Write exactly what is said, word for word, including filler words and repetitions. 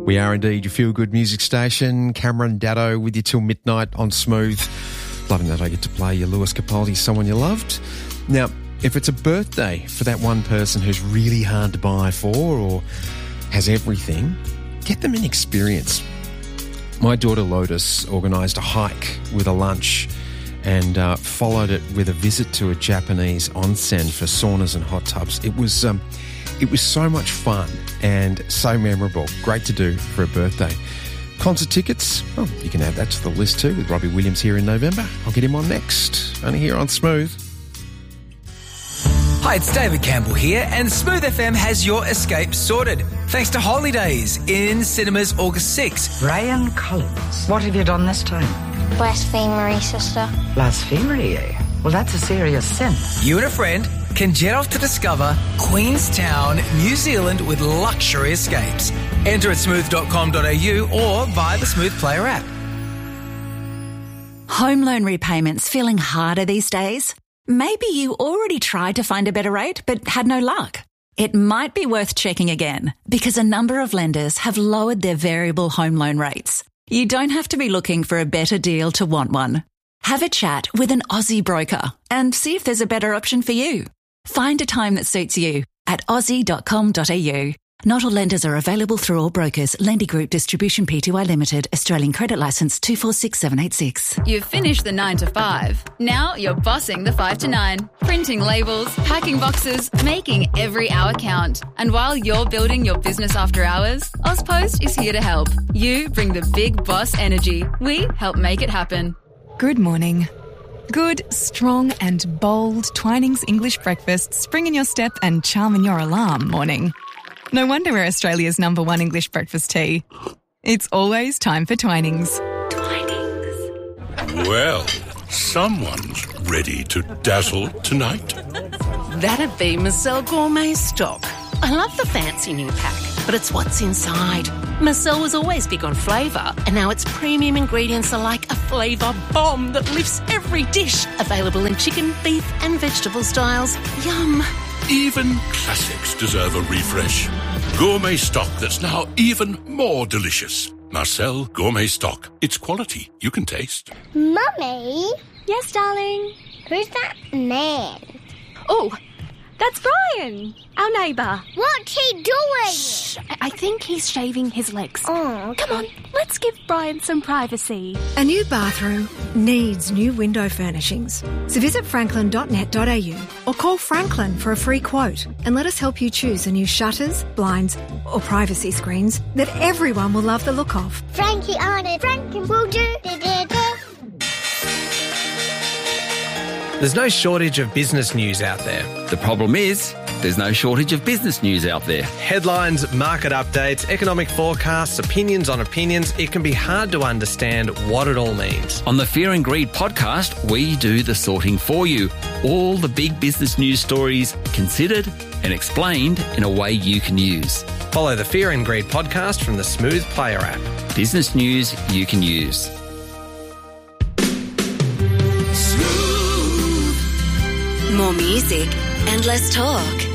We are indeed your feel-good music station. Cameron Daddo with you till midnight on Smooth. Loving that I get to play your Lewis Capaldi, Someone You Loved. Now, if it's a birthday for that one person who's really hard to buy for or has everything, get them an experience. My daughter Lotus organised a hike with a lunch and uh, followed it with a visit to a Japanese onsen for saunas and hot tubs. It was um, it was so much fun and so memorable. Great to do for a birthday. Concert tickets, well, you can add that to the list too with Robbie Williams here in November. I'll get him on next, only here on Smooth. Hi, it's David Campbell here, and Smooth F M has your escape sorted. Thanks to Holidays in cinemas August sixth. Brian Collins, what have you done this time? Blasphemery, sister. Blasphemy, eh? Well, that's a serious sin. You and a friend can jet off to discover Queenstown, New Zealand with luxury escapes. Enter at smooth dot com dot a u or via the Smooth Player app. Home loan repayments feeling harder these days? Maybe you already tried to find a better rate but had no luck. It might be worth checking again because a number of lenders have lowered their variable home loan rates. You don't have to be looking for a better deal to want one. Have a chat with an Aussie broker and see if there's a better option for you. Find a time that suits you at aussie dot com dot a u. Not all lenders are available through all brokers. Lendy Group Distribution Pty Limited. Australian Credit Licence two four six seven eight six. You've finished the nine to five. Now you're bossing the five to nine. Printing labels, packing boxes, making every hour count. And while you're building your business after hours, AusPost is here to help. You bring the big boss energy. We help make it happen. Good morning. Good, strong and bold Twinings English breakfast spring in your step and charm in your alarm morning. No wonder we're Australia's number one English breakfast tea. It's always time for Twinings. Twinings. Well, someone's ready to dazzle tonight. That'd be Marcel Gourmet Stock. I love the fancy new pack, but it's what's inside. Marcel was always big on flavour, and now its premium ingredients are like a flavour bomb that lifts every dish. Available in chicken, beef and vegetable styles. Yum. Even classics deserve a refresh. Gourmet Stock that's now even more delicious. Marcel Gourmet Stock. It's quality you can taste. Mummy? Yes, darling? Who's that man? Oh, that's Brian, our neighbour. What's he doing? Shh, I think he's shaving his legs. Oh, okay. Come on, let's give Brian some privacy. A new bathroom needs new window furnishings. So visit franklin dot net dot a u or call Franklin for a free quote and let us help you choose the new shutters, blinds or privacy screens that everyone will love the look of. Frankie on it, Franklin will do. There's no shortage of business news out there. The problem is, there's no shortage of business news out there. Headlines, market updates, economic forecasts, opinions on opinions. It can be hard to understand what it all means. On the Fear and Greed podcast, we do the sorting for you. All the big business news stories considered and explained in a way you can use. Follow the Fear and Greed podcast from the Smooth Player app. Business news you can use. More music and less talk.